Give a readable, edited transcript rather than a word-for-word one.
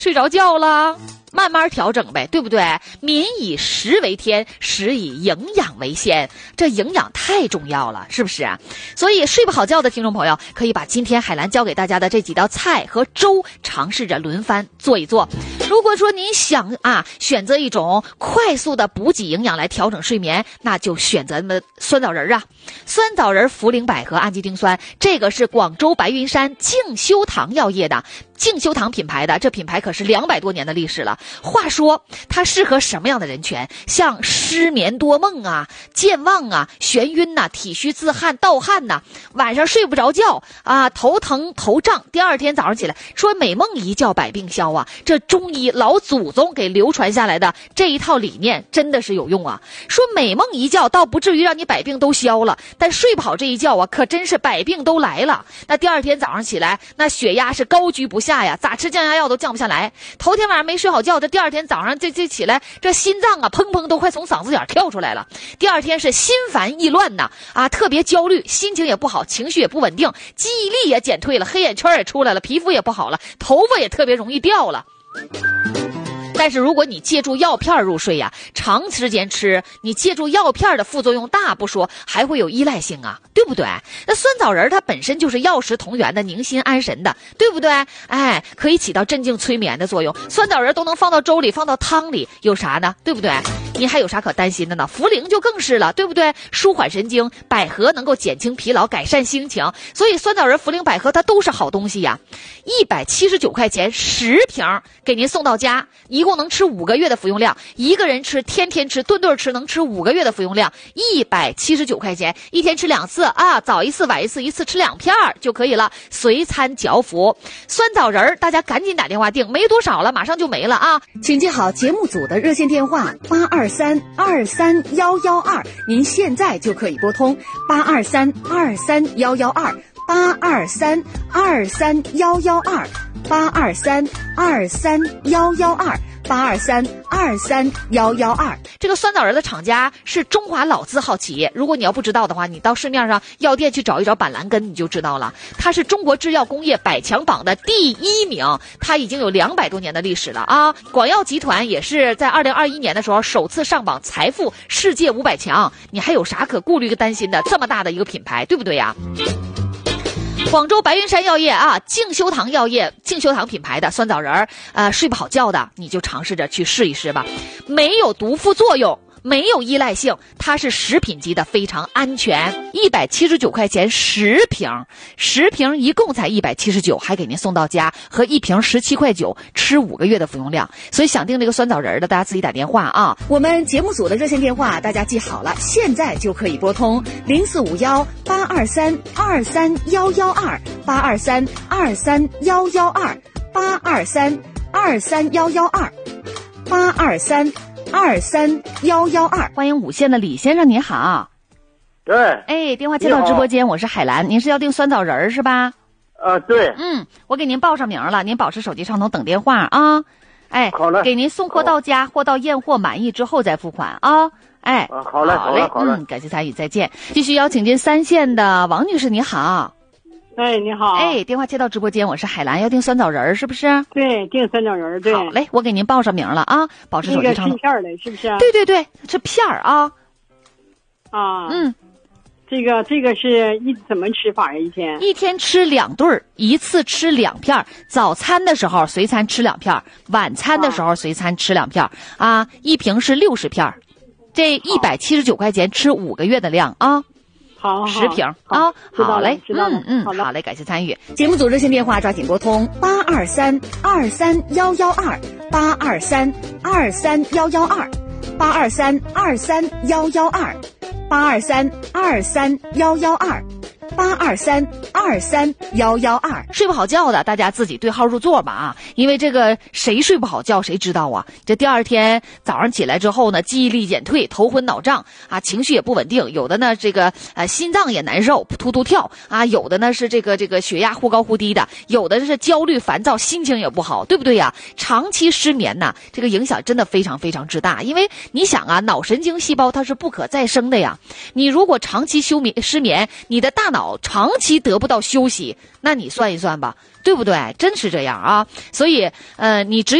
睡着觉了，慢慢调整呗，对不对？民以食为天，食以营养为先，这营养太重要了，是不是啊？所以睡不好觉的听众朋友，可以把今天海兰教给大家的这几道菜和粥尝试着轮番做一做。如果说您想选择一种快速的补给营养来调整睡眠，那就选择酸枣仁啊。酸枣仁、茯苓、百合、氨基丁酸，这个是广州白云山静修堂药业的。静修堂品牌的，这品牌可是200多年的历史了。话说它适合什么样的人群？像失眠多梦啊、健忘啊、眩晕呐、体虚自汗、盗汗呐、晚上睡不着觉啊、头疼头胀，第二天早上起来说美梦一觉百病消啊。这中医老祖宗给流传下来的这一套理念真的是有用啊。说美梦一觉倒不至于让你百病都消了，但睡不好这一觉啊，可真是百病都来了。那第二天早上起来，那血压是高居不下呀，咋吃降压药都降不下来。头天晚上没睡好觉，这第二天早上这起来，这心脏啊砰砰都快从嗓子眼跳出来了。第二天是心烦意乱呐，特别焦虑，心情也不好，情绪也不稳定，记忆力也减退了，黑眼圈也出来了，皮肤也不好了，头发也特别容易掉了。但是如果你借助药片入睡呀，长时间吃，你借助药片的副作用大不说，还会有依赖性啊，对不对？那酸枣仁它本身就是药食同源的，宁心安神的，对不对？可以起到镇静催眠的作用。酸枣仁都能放到粥里，放到汤里，有啥呢？对不对？你还有啥可担心的呢？茯苓就更是了，对不对？舒缓神经，百合能够减轻疲劳，改善心情，所以酸枣仁、茯苓、百合它都是好东西呀。179块钱10瓶给您送到家，一共能吃5个月的服用量，一个人吃，天天吃，顿顿吃，能吃5个月的服用量。179块钱，一天吃2次早一次晚一次，一次吃2片就可以了，随餐嚼服。酸枣仁大家赶紧打电话订，没多少了，马上就没了啊！ 请记好节目组的热线电话823-23112，您现在就可以拨通823-23112，823-23112，823-23112，823-23112。 这个酸枣仁的厂家是中华老字号企业，如果你要不知道的话，你到市面上药店去找一找板蓝根你就知道了。它是中国制药工业100强榜的第1名，它已经有200多年的历史了啊！广药集团也是在2021年的时候首次上榜财富世界500强，你还有啥可顾虑担心的？这么大的一个品牌，对不对呀？广州白云山药业静修堂药业，静修堂品牌的酸枣仁睡不好觉的你就尝试着去试一试吧，没有毒副作用，没有依赖性，它是食品级的，非常安全。179块钱10瓶，10瓶一共才179，还给您送到家，和1瓶17块9，吃5个月的服用量。所以想订这个酸枣仁的，大家自己打电话啊。 我们节目组的热线电话大家记好了，现在就可以拨通 0451823-23112，823-23112，823-23112。欢迎5线的李先生，您好。 对， 电话接到直播间，我是海兰，您是要订酸枣仁是吧？ 对。 我给您报上名了，您保持手机上头等电话啊。 好嘞， 给您送货到家，货到验货满意之后再付款啊。 好嘞， 感谢参与，再见。继续邀请进3线的王女士，你好。 你好。 电话接到直播间，我是海兰，要订酸枣仁是不是？ 对，订酸枣仁。对。 好嘞，我给您报上名了啊，保持手机上头。 吃片的是不是？ 对，这片啊。 这个是怎么吃法呀？一天吃2顿，一次吃2片，早餐的时候随餐吃2片，晚餐的时候随餐吃2片一瓶是60片，这179块钱吃5个月的量啊。 好 ，10瓶好嘞， 知道了。 好嘞，感谢参与。 节目组热线电话抓紧拨通823-23112，823-23112，823-23112，823-23112。 睡不好觉的大家自己对号入座吧因为这个谁睡不好觉谁知道啊。这第二天早上起来之后呢，记忆力减退，头昏脑胀情绪也不稳定，有的呢这个心脏也难受，突突跳有的呢是这个血压忽高忽低的，有的是焦虑烦躁，心情也不好，对不对呀？长期失眠呢，这个影响真的非常非常之大，因为你想脑神经细胞它是不可再生的呀，你如果长期失眠，你的大脑脑长期得不到休息，那你算一算吧，对不对？真是这样啊。所以你只有